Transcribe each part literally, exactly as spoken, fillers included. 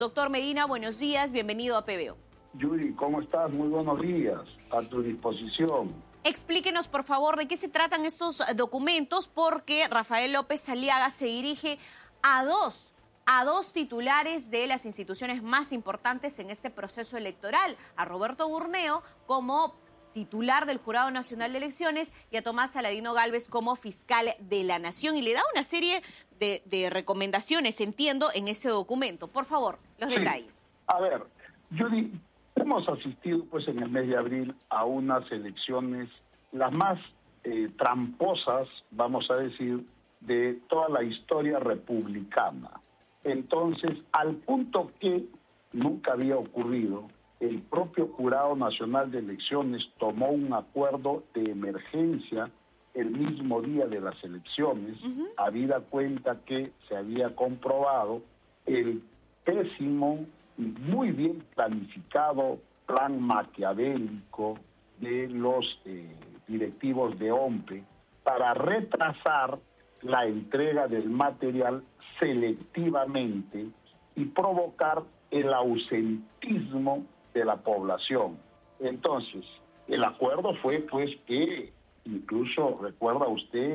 Doctor Medina, buenos días, bienvenido a P B O. Yuri, ¿cómo estás? Muy buenos días, a tu disposición. Explíquenos, por favor, de qué se tratan estos documentos, porque Rafael López Aliaga se dirige a dos, a dos titulares de las instituciones más importantes en este proceso electoral, a Roberto Burneo como titular del Jurado Nacional de Elecciones y a Tomás Saladino Gálvez como fiscal de la Nación. Y le da una serie de, de recomendaciones, entiendo, en ese documento. Por favor, los sí. detalles. A ver, Yuri, hemos asistido pues en el mes de abril a unas elecciones las más eh, tramposas, vamos a decir, de toda la historia republicana. Entonces, al punto que nunca había ocurrido, el propio Jurado Nacional de Elecciones tomó un acuerdo de emergencia el mismo día de las elecciones, uh-huh. habida cuenta que se había comprobado el pésimo y muy bien planificado plan maquiavélico de los eh, directivos de O M P E para retrasar la entrega del material selectivamente y provocar el ausentismo de la población. Entonces, el acuerdo fue pues que, incluso recuerda usted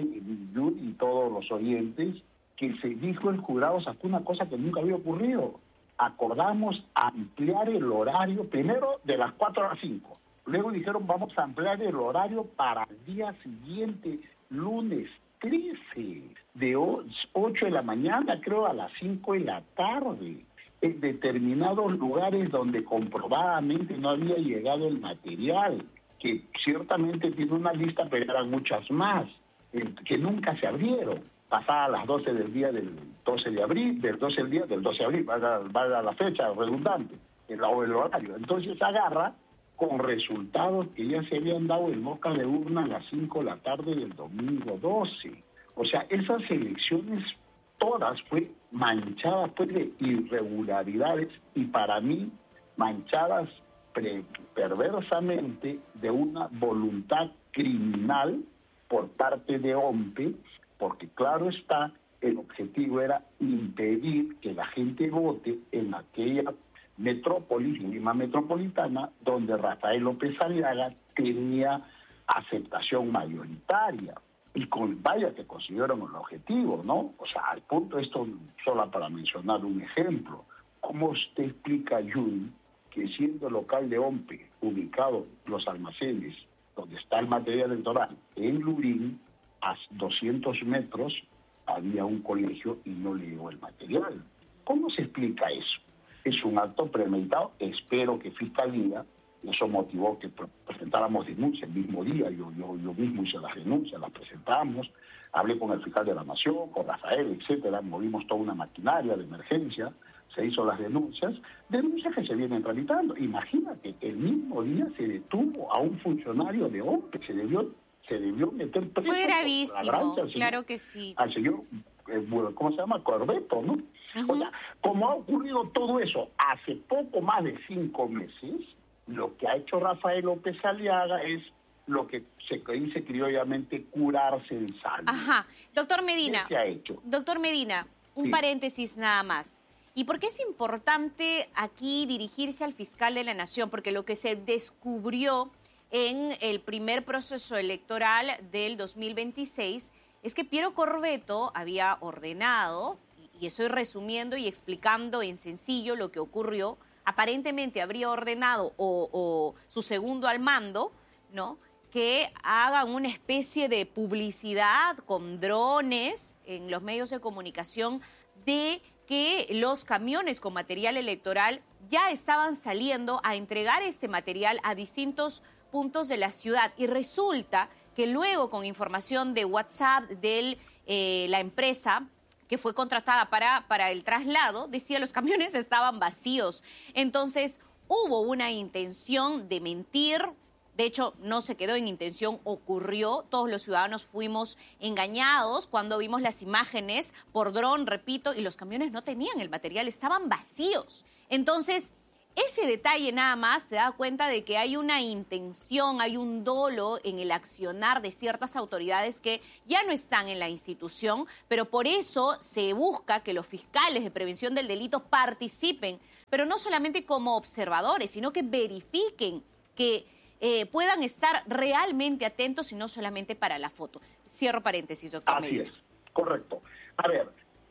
y todos los oyentes, que se dijo el jurado sacó una cosa que nunca había ocurrido. Acordamos ampliar el horario, primero de las cuatro a las cinco. Luego dijeron vamos a ampliar el horario para el día siguiente, lunes trece, de ocho de la mañana creo a las cinco de la tarde. En determinados lugares donde comprobadamente no había llegado el material, que ciertamente tiene una lista, pero eran muchas más, que nunca se abrieron, pasadas las doce del día del doce de abril, del doce del día del doce de abril, valga, valga la fecha redundante, el, el horario. Entonces agarra con resultados que ya se habían dado en boca de urna a las cinco de la tarde del domingo doce. O sea, esas elecciones todas fue manchadas pues, de irregularidades y para mí manchadas pre perversamente de una voluntad criminal por parte de O M P E, porque claro está, el objetivo era impedir que la gente vote en aquella metrópolis, Lima metropolitana, donde Rafael López Aliaga tenía aceptación mayoritaria. Y con, vaya que consiguieron el objetivo, ¿no? O sea, al punto, esto solo para mencionar un ejemplo. ¿Cómo usted explica, Yuri, que siendo local de O M P E, ubicado los almacenes, donde está el material electoral, en Lurín, a doscientos metros, había un colegio y no le llegó el material? ¿Cómo se explica eso? Es un acto premeditado. Espero que Fiscalía, eso motivó que presentáramos denuncias el mismo día, yo, yo, yo mismo hice las denuncias, las presentamos, hablé con el fiscal de la Nación, con Rafael, etcétera, movimos toda una maquinaria de emergencia, se hizo las denuncias, denuncias que se vienen tramitando. Imagínate, el mismo día se detuvo a un funcionario de O M P E, se debió, se debió meter preso. Fue gravísimo, al señor, claro que sí. Al señor, eh, ¿cómo se llama? Corbeto, ¿no? Uh-huh. O sea, como ha ocurrido todo eso hace poco más de cinco meses, lo que ha hecho Rafael López Aliaga es lo que se dice criollamente curarse en salud. Ajá. Doctor Medina, ¿Qué se ha hecho? Doctor Medina, un sí. paréntesis nada más. ¿Y por qué es importante aquí dirigirse al fiscal de la Nación? Porque lo que se descubrió en el primer proceso electoral del dos mil veintiséis es que Piero Corbeto había ordenado, y estoy resumiendo y explicando en sencillo lo que ocurrió, aparentemente habría ordenado, o, o su segundo al mando, ¿no?, que hagan una especie de publicidad con drones en los medios de comunicación de que los camiones con material electoral ya estaban saliendo a entregar este material a distintos puntos de la ciudad. Y resulta que luego, con información de WhatsApp de eh, la empresa que fue contratada para, para el traslado, decía los camiones estaban vacíos. Entonces, hubo una intención de mentir. De hecho, no se quedó en intención, ocurrió. Todos los ciudadanos fuimos engañados cuando vimos las imágenes por dron, repito, y los camiones no tenían el material, estaban vacíos. Entonces, ese detalle nada más se da cuenta de que hay una intención, hay un dolo en el accionar de ciertas autoridades que ya no están en la institución, pero por eso se busca que los fiscales de prevención del delito participen pero no solamente como observadores, sino que verifiquen que eh, puedan estar realmente atentos y no solamente para la foto. Cierro paréntesis, doctor Así Medina. es, correcto. A ver,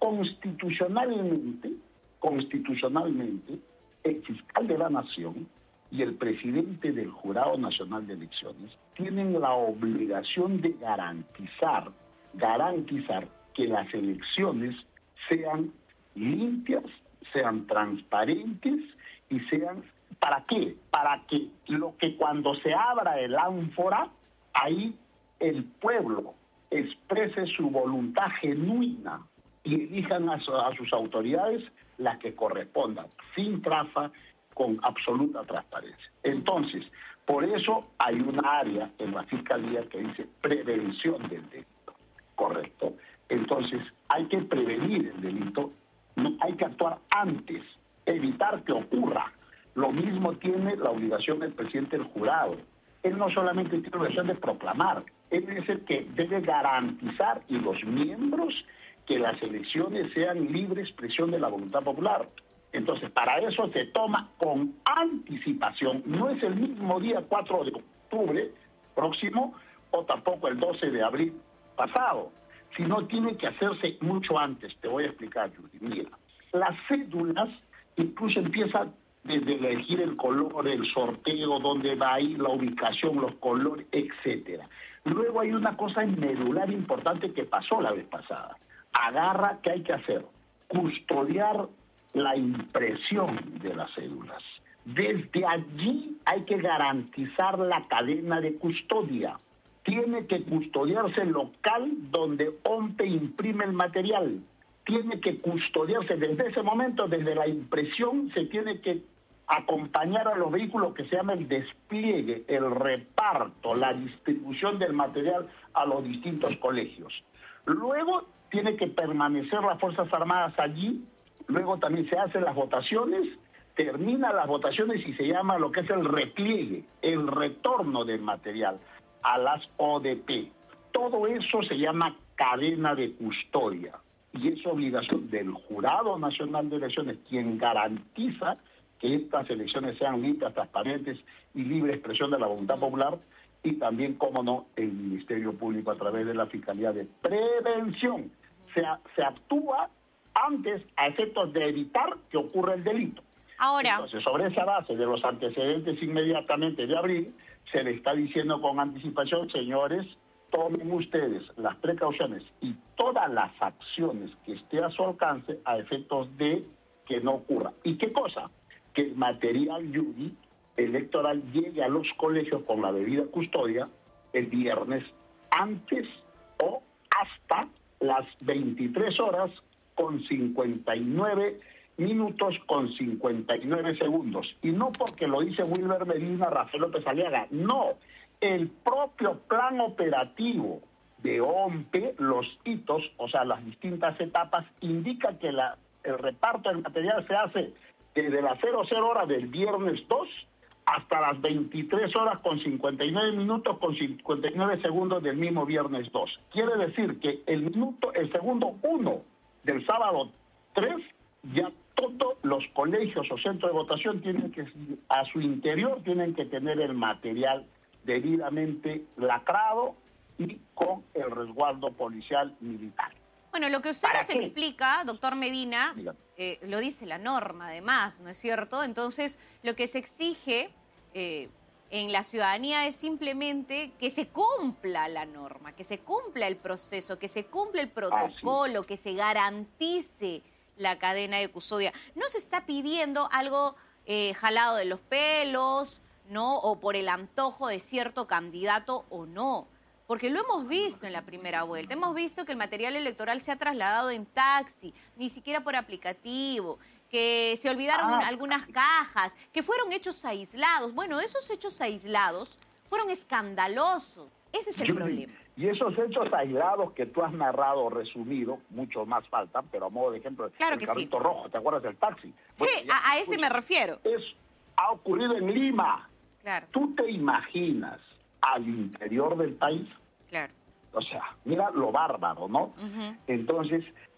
constitucionalmente, constitucionalmente, el fiscal de la Nación y el presidente del Jurado Nacional de Elecciones tienen la obligación de garantizar, garantizar que las elecciones sean limpias, sean transparentes y sean... ¿Para qué? Para que lo que cuando se abra el ánfora, ahí el pueblo exprese su voluntad genuina y elijan a, su, a sus autoridades las que correspondan, sin trafa, con absoluta transparencia. Entonces, por eso hay una área en la Fiscalía que dice prevención del delito, ¿correcto? Entonces, hay que prevenir el delito, no, hay que actuar antes, evitar que ocurra. Lo mismo tiene la obligación del presidente del jurado. Él no solamente tiene la obligación de proclamar, él es el que debe garantizar, y los miembros, que las elecciones sean libre expresión de la voluntad popular. Entonces, para eso se toma con anticipación. No es el mismo día cuatro de octubre próximo o tampoco el doce de abril pasado, sino tiene que hacerse mucho antes. Te voy a explicar, Judy. Mira, las cédulas incluso empiezan desde elegir el color, el sorteo, dónde va a ir, la ubicación, los colores, etcétera. Luego hay una cosa medular importante que pasó la vez pasada. Agarra, ¿qué hay que hacer? Custodiar la impresión de las cédulas. Desde allí hay que garantizar la cadena de custodia. Tiene que custodiarse el local donde O M P E imprime el material. Tiene que custodiarse desde ese momento, desde la impresión, se tiene que acompañar a los vehículos que se llama el despliegue, el reparto, la distribución del material a los distintos colegios. Luego tiene que permanecer las Fuerzas Armadas allí. Luego también se hacen las votaciones, termina las votaciones y se llama lo que es el repliegue, el retorno del material a las O D P. Todo eso se llama cadena de custodia y es obligación del Jurado Nacional de Elecciones, quien garantiza que estas elecciones sean limpias, transparentes y libre expresión de la voluntad popular, y también, cómo no, el Ministerio Público a través de la Fiscalía de Prevención. Se, se actúa antes a efectos de evitar que ocurra el delito. Ahora, entonces, sobre esa base de los antecedentes inmediatamente de abril, se le está diciendo con anticipación, señores, tomen ustedes las precauciones y todas las acciones que esté a su alcance a efectos de que no ocurra. ¿Y qué cosa? Que el material Judy electoral llegue a los colegios con la debida custodia el viernes antes o hasta las veintitrés horas con cincuenta y nueve minutos con cincuenta y nueve segundos. Y no porque lo dice Wilber Medina, Rafael López Aliaga, no. El propio plan operativo de O M P E, los hitos, o sea, las distintas etapas, indica que la, el reparto del material se hace desde las cero cero horas del viernes dos hasta las veintitrés horas con cincuenta y nueve minutos con cincuenta y nueve segundos del mismo viernes dos. Quiere decir que el minuto, el segundo uno del sábado tres, ya todos los colegios o centros de votación tienen que, a su interior, tienen que tener el material debidamente lacrado y con el resguardo policial militar. Bueno, lo que usted nos explica, doctor Medina, eh, lo dice la norma además, ¿no es cierto? Entonces, lo que se exige eh, en la ciudadanía es simplemente que se cumpla la norma, que se cumpla el proceso, que se cumpla el protocolo, que se garantice la cadena de custodia. No se está pidiendo algo eh, jalado de los pelos, ¿no? O por el antojo de cierto candidato o no. Porque lo hemos visto en la primera vuelta. Hemos visto que el material electoral se ha trasladado en taxi, ni siquiera por aplicativo, que se olvidaron ah. algunas cajas, que fueron hechos aislados. Bueno, esos hechos aislados fueron escandalosos. Ese es el Yo, problema. Y esos hechos aislados que tú has narrado, resumido, muchos más faltan, pero a modo de ejemplo, claro el que carrito sí. rojo, ¿te acuerdas del taxi? Sí, bueno, ya, a, a ese pues, me refiero. Es, ha ocurrido en Lima. Claro. ¿Tú te imaginas al interior del país? Claro. O sea, mira lo bárbaro, ¿no? Uh-huh. Entonces,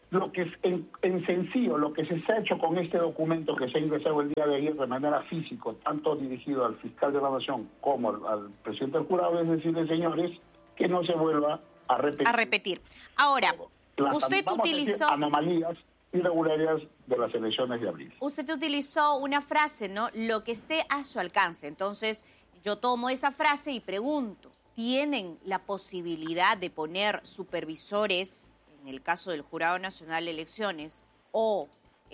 lo que es en, en sencillo, lo que se ha hecho con este documento que se ha ingresado el día de ayer de manera física, tanto dirigido al fiscal de la Nación como al, al presidente del jurado, es decirle, señores, que no se vuelva a repetir. A repetir. Ahora, las, usted vamos utilizó... a decir, anomalías irregularidades de las elecciones de abril. Usted utilizó una frase, ¿no? Lo que esté a su alcance. Entonces, yo tomo esa frase y pregunto, ¿tienen la posibilidad de poner supervisores, en el caso del Jurado Nacional de Elecciones, o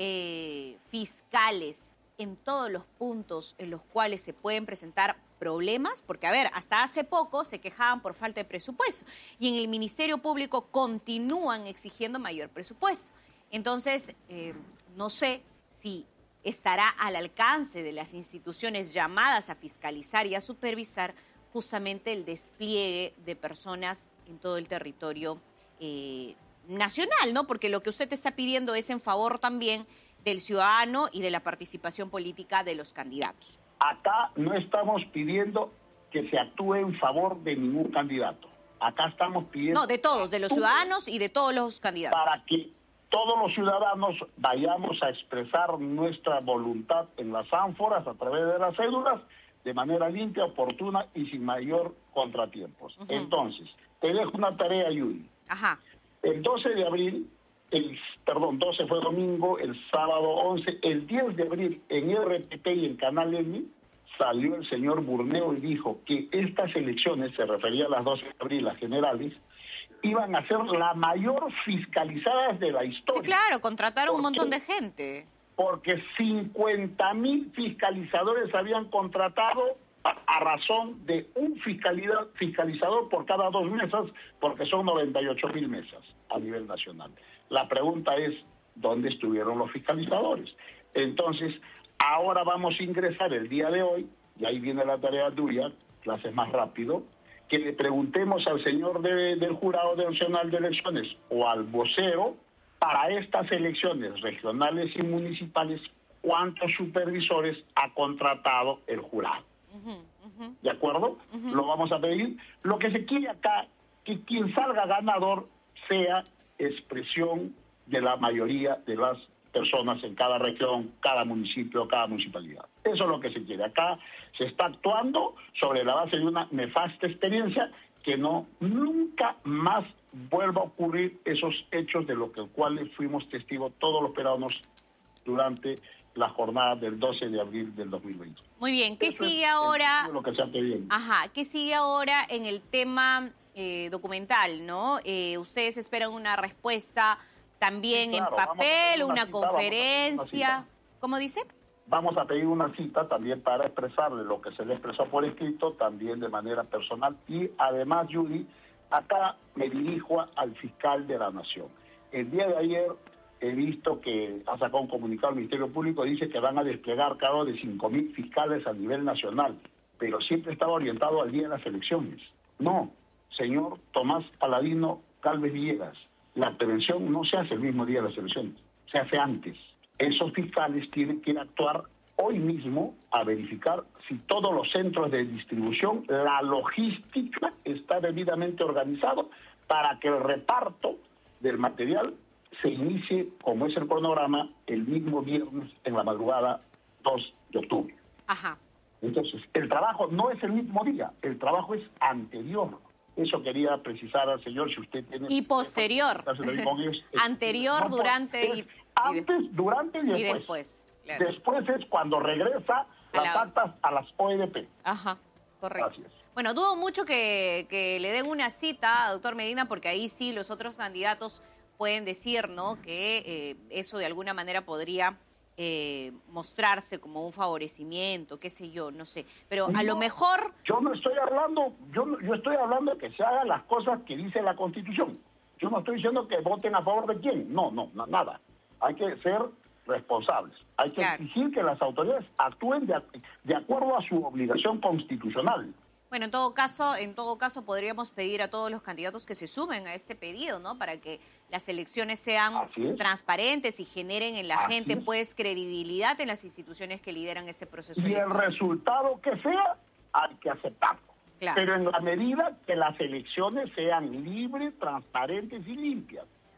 eh, fiscales en todos los puntos en los cuales se pueden presentar problemas? Porque, a ver, hasta hace poco se quejaban por falta de presupuesto y en el Ministerio Público continúan exigiendo mayor presupuesto. Entonces, eh, no sé si estará al alcance de las instituciones llamadas a fiscalizar y a supervisar justamente el despliegue de personas en todo el territorio eh, nacional, ¿no? Porque lo que usted está pidiendo es en favor también del ciudadano y de la participación política de los candidatos. Acá no estamos pidiendo que se actúe en favor de ningún candidato. Acá estamos pidiendo... No, de todos, de los ciudadanos y de todos los candidatos. Para que todos los ciudadanos vayamos a expresar nuestra voluntad en las ánforas a través de las cédulas de manera limpia, oportuna y sin mayor contratiempos. Uh-huh. Entonces, te dejo una tarea, Yuri. Ajá. El doce de abril, el, perdón, doce fue domingo, el sábado once, el diez de abril en R T P y en Canal M salió el señor Burneo y dijo que estas elecciones, se refería a las doce de abril, las generales, iban a ser la mayor fiscalizadas de la historia. Sí, claro, contrataron un montón qué? de gente. Porque cincuenta mil fiscalizadores habían contratado a, a razón de un fiscalizador por cada dos mesas, porque son noventa y ocho mil mesas a nivel nacional. La pregunta es, ¿dónde estuvieron los fiscalizadores? Entonces, ahora vamos a ingresar el día de hoy, y ahí viene la tarea tuya, clases más rápido, que le preguntemos al señor de, del Jurado Nacional de Elecciones o al vocero para estas elecciones regionales y municipales cuántos supervisores ha contratado el jurado. Uh-huh, uh-huh. ¿De acuerdo? Uh-huh. Lo vamos a pedir. Lo que se quiere acá, que quien salga ganador sea expresión de la mayoría de las personas en cada región, cada municipio, cada municipalidad. Eso es lo que se quiere. Acá se está actuando sobre la base de una nefasta experiencia que no nunca más vuelva a ocurrir esos hechos de los que cuales fuimos testigos todos los peruanos durante la jornada del doce de abril del dos mil veinte. Muy bien, ¿qué Eso sigue es ahora? Lo que se ha pedido. Ajá, ¿qué sigue ahora en el tema eh, documental, no? Eh, ustedes esperan una respuesta también sí, claro, en papel, una, una cita, conferencia. Una ¿Cómo dice? Vamos a pedir una cita también para expresarle lo que se le expresó por escrito, también de manera personal. Y además, Yuri, acá me dirijo al fiscal de la Nación. El día de ayer he visto que ha sacado un comunicado al Ministerio Público, dice que van a desplegar cargo de cinco mil fiscales a nivel nacional, pero siempre estaba orientado al día de las elecciones. No, señor Tomás Aladino Calves Villegas, la prevención no se hace el mismo día de las elecciones, se hace antes. Esos fiscales tienen que actuar hoy mismo a verificar si todos los centros de distribución, la logística está debidamente organizado para que el reparto del material se inicie, como es el cronograma, el mismo viernes en la madrugada dos de octubre. Ajá. Entonces, el trabajo no es el mismo día, el trabajo es anterior. Eso quería precisar al señor, si usted tiene... Y posterior. Anterior, no, durante... Es, y, antes, y de, durante y después. Y después, claro. Después es cuando regresa a las la... actas a las O E D P. Ajá, correcto. Gracias. Bueno, dudo mucho que, que le den una cita, doctor Medina, porque ahí sí los otros candidatos pueden decir, ¿no?, que eh, eso de alguna manera podría eh, mostrarse como un favorecimiento, qué sé yo, no sé. Pero no, a lo mejor... Yo no estoy hablando, yo, yo estoy hablando de que se hagan las cosas que dice la Constitución. Yo no estoy diciendo que voten a favor de quién. No, no, no nada. Hay que ser responsables. Hay que claro. exigir que las autoridades actúen de, de acuerdo a su obligación constitucional. Bueno, en todo caso, en todo caso podríamos pedir a todos los candidatos que se sumen a este pedido, ¿no? Para que las elecciones sean transparentes y generen en la Así gente, es. pues, credibilidad en las instituciones que lideran ese proceso Y electoral. el resultado que sea, hay que aceptarlo. Claro. Pero en la medida que las elecciones sean libres, transparentes y limpias.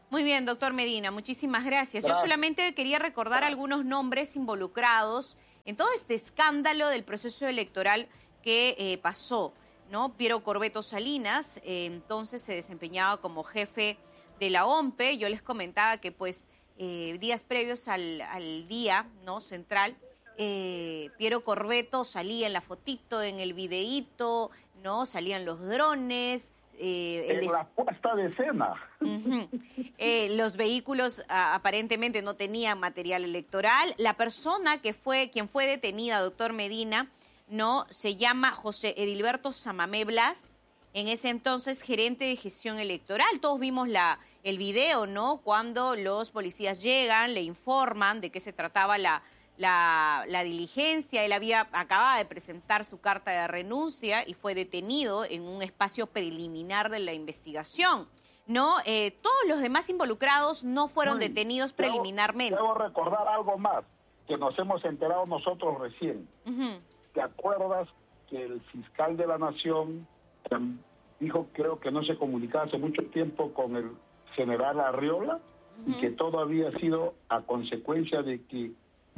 Muy bien, doctor Medina, muchísimas gracias. Gracias. Yo solamente quería recordar algunos nombres involucrados en todo este escándalo del proceso electoral que eh, pasó, ¿no? Piero Corbeto Salinas, eh, entonces se desempeñaba como jefe de la O M P E. Yo les comentaba que, pues, eh, días previos al, al día, ¿no?, central, eh, Piero Corbeto salía en la fotito, en el videíto, ¿no? Salían los drones. Eh, el en des... la puesta de escena. Uh-huh. eh, los vehículos a, aparentemente no tenían material electoral. La persona que fue, quien fue detenida, doctor Medina, no, se llama José Edilberto Samamé Blas, en ese entonces gerente de gestión electoral. Todos vimos la, el video, ¿no? Cuando los policías llegan, le informan de qué se trataba la, la, la diligencia. Él había acababa de presentar su carta de renuncia y fue detenido en un espacio preliminar de la investigación, ¿no? Eh, todos los demás involucrados no fueron Uy, preliminar debo, preliminarmente. Debo recordar algo más, que nos hemos enterado nosotros recién. Uh-huh. ¿Te acuerdas que el fiscal de la Nación eh, dijo, creo que no se comunicaba hace mucho tiempo con el general Arriola, uh-huh, y que todo había sido a consecuencia de que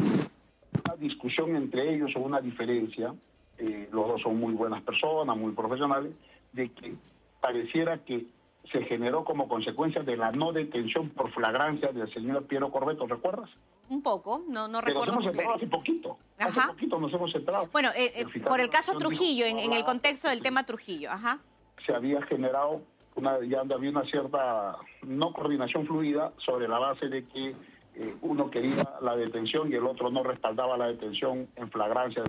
una discusión entre ellos o una diferencia, eh, los dos son muy buenas personas, muy profesionales, de que pareciera que se generó como consecuencia de la no detención por flagrancia del señor Piero Corbeto, ¿recuerdas? Un poco, no, no que recuerdo. Nos hemos enterado hace poquito, ajá, hace poquito nos hemos enterado. Bueno, eh, eh, el por el caso Trujillo, dijo, en, en el contexto del tema Trujillo, ajá. Se había generado, una, ya había una cierta no coordinación fluida sobre la base de que eh, uno quería la detención y el otro no respaldaba la detención en flagrancia.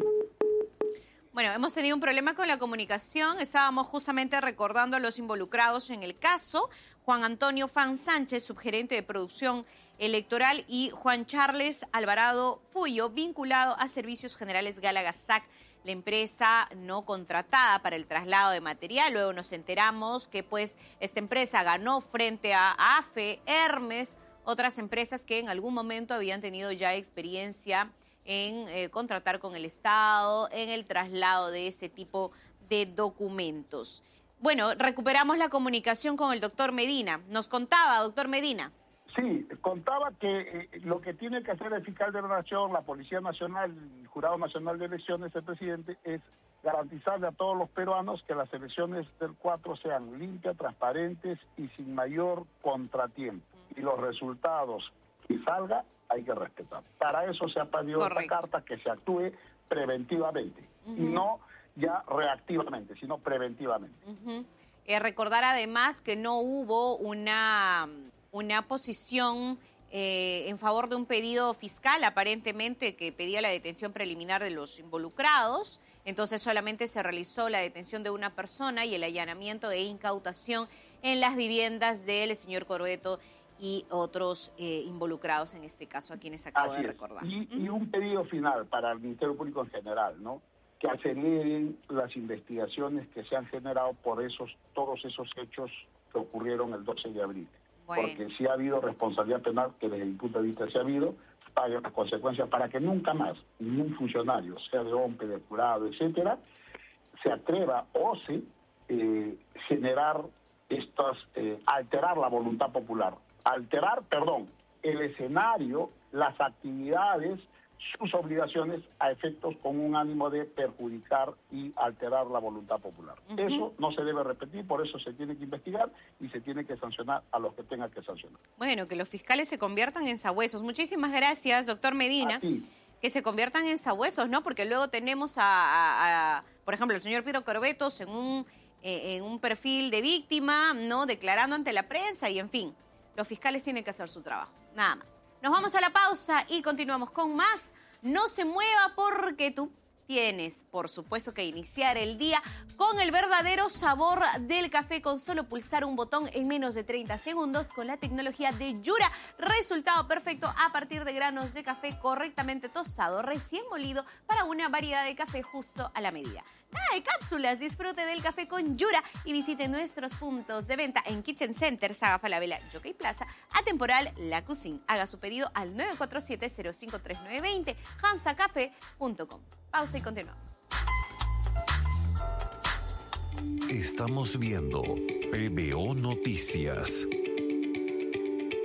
Bueno, hemos tenido un problema con la comunicación. Estábamos justamente recordando a los involucrados en el caso. Juan Antonio Fan Sánchez, subgerente de producción electoral, y Juan Charles Alvarado Puyo, vinculado a Servicios Generales Galagasac, la empresa no contratada para el traslado de material. Luego nos enteramos que, pues, esta empresa ganó frente a AFE, Hermes, otras empresas que en algún momento habían tenido ya experiencia en eh, contratar con el Estado, en el traslado de ese tipo de documentos. Bueno, recuperamos la comunicación con el doctor Medina. Nos contaba, doctor Medina. Sí, contaba que eh, lo que tiene que hacer el fiscal de la Nación, la Policía Nacional, el Jurado Nacional de Elecciones, el presidente, es garantizarle a todos los peruanos que las elecciones del cuatro sean limpias, transparentes y sin mayor contratiempo. Y los resultados que salga hay que respetar. Para eso se ha pedido esta carta, que se actúe preventivamente, uh-huh, y no ya reactivamente, sino preventivamente. Uh-huh. Eh, recordar además que no hubo una, una posición eh, en favor de un pedido fiscal, aparentemente, que pedía la detención preliminar de los involucrados. Entonces solamente se realizó la detención de una persona y el allanamiento e incautación en las viviendas del señor Corbeto y otros eh, involucrados en este caso, a quienes acabo Así de es. recordar. Y, y un pedido final para el Ministerio Público en general, ¿no? Que aceleren las investigaciones que se han generado por esos todos esos hechos que ocurrieron el doce de abril. Bueno. Porque si ha habido responsabilidad penal, que desde mi punto de vista sí ha habido, pague las consecuencias para que nunca más ningún funcionario, sea de O M P, de jurado, etcétera, se atreva o se eh, generar estas, eh, alterar la voluntad popular. Alterar, perdón, el escenario, las actividades, sus obligaciones a efectos con un ánimo de perjudicar y alterar la voluntad popular. Uh-huh. Eso no se debe repetir, por eso se tiene que investigar y se tiene que sancionar a los que tengan que sancionar. Bueno, que los fiscales se conviertan en sabuesos. Muchísimas gracias, doctor Medina. Así. Que se conviertan en sabuesos, ¿no? Porque luego tenemos a, a, a por ejemplo, el señor Piero Corbetos en un, eh, en un perfil de víctima, ¿no? Declarando ante la prensa y, en fin, los fiscales tienen que hacer su trabajo, nada más. Nos vamos a la pausa y continuamos con más. No se mueva porque tú tienes, por supuesto, que iniciar el día con el verdadero sabor del café, con solo pulsar un botón en menos de treinta segundos con la tecnología de Yura. Resultado perfecto a partir de granos de café correctamente tostado, recién molido, para una variedad de café justo a la medida. Nada de cápsulas, disfrute del café con Yura y visite nuestros puntos de venta en Kitchen Center, Saga Falabella, Jockey Plaza, Atemporal, La Cuisine. Haga su pedido al nueve cuatro siete, cero cinco tres nueve dos cero, hansa café punto com. Pausa y continuamos. Estamos viendo P B O Noticias.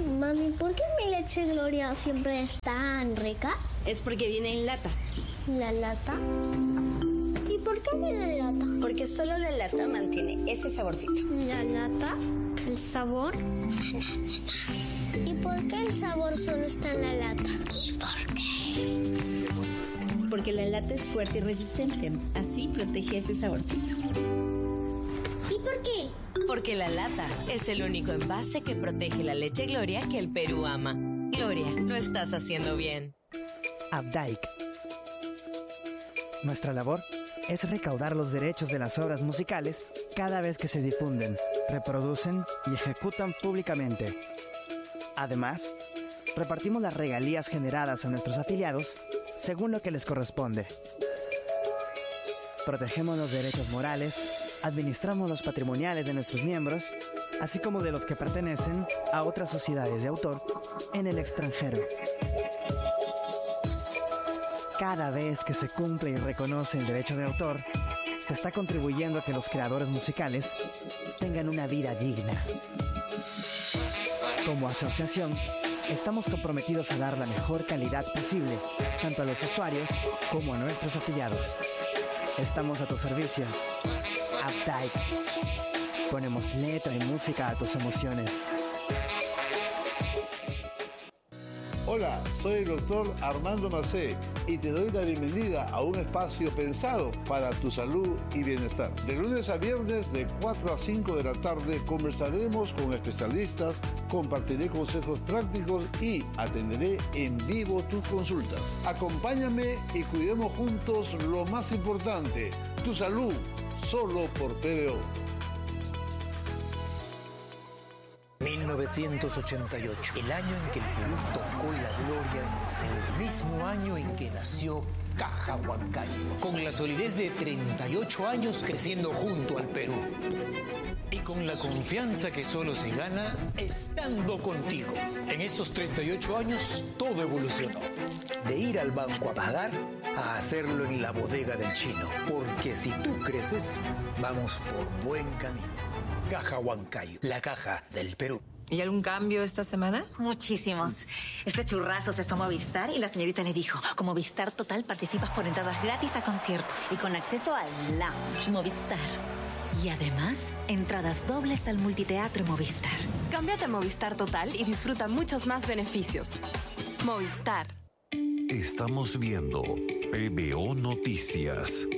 Mami, ¿por qué mi leche Gloria siempre es tan rica? Es porque viene en lata. ¿La lata? ¿Y por qué viene en lata? Porque solo la lata mantiene ese saborcito. ¿La lata? ¿El sabor? ¿Y por qué el sabor solo está en la lata? ¿Y por qué? Porque la lata es fuerte y resistente. Así protege ese saborcito. ¿Y por qué? Porque la lata es el único envase que protege la leche Gloria que el Perú ama. Gloria, lo estás haciendo bien. Abdaik. Nuestra labor es recaudar los derechos de las obras musicales cada vez que se difunden, reproducen y ejecutan públicamente. Además, repartimos las regalías generadas a nuestros afiliados según lo que les corresponde. Protegemos los derechos morales, administramos los patrimoniales de nuestros miembros, así como de los que pertenecen a otras sociedades de autor en el extranjero. Cada vez que se cumple y reconoce el derecho de autor, se está contribuyendo a que los creadores musicales tengan una vida digna. Como asociación, estamos comprometidos a dar la mejor calidad posible, tanto a los usuarios como a nuestros afiliados. Estamos a tu servicio. Abdaik. Ponemos letra y música a tus emociones. Hola, soy el doctor Armando Macé y te doy la bienvenida a un espacio pensado para tu salud y bienestar. De lunes a viernes de cuatro a cinco de la tarde conversaremos con especialistas, compartiré consejos prácticos y atenderé en vivo tus consultas. Acompáñame y cuidemos juntos lo más importante, tu salud, solo por P B O. mil novecientos ochenta y ocho, el año en que el Perú tocó la gloria en el cielo, el mismo año en que nació Caja Huancayo, con la solidez de treinta y ocho años creciendo junto al Perú. Y con la confianza que solo se gana estando contigo. En estos treinta y ocho años todo evolucionó. De ir al banco a pagar a hacerlo en la bodega del chino. Porque si tú creces, vamos por buen camino. Caja Huancayo, la caja del Perú. ¿Y algún cambio esta semana? Muchísimos. Este churrazo se fue a Movistar y la señorita le dijo, con Movistar Total participas por entradas gratis a conciertos y con acceso al lounge Movistar. Y además, entradas dobles al multiteatro Movistar. Cámbiate a Movistar Total y disfruta muchos más beneficios. Movistar. Estamos viendo P B O Noticias.